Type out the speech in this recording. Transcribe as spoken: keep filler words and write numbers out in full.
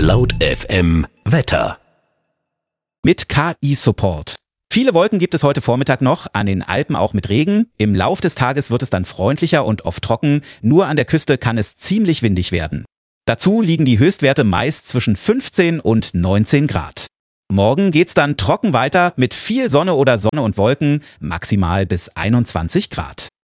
Laut F M Wetter. Mit K I-Support. Viele Wolken gibt es heute Vormittag noch, an den Alpen auch mit Regen. Im Lauf des Tages wird es dann freundlicher und oft trocken. Nur an der Küste kann es ziemlich windig werden. Dazu liegen die Höchstwerte meist zwischen fünfzehn und neunzehn Grad. Morgen geht's dann trocken weiter mit viel Sonne oder Sonne und Wolken, maximal bis einundzwanzig Grad.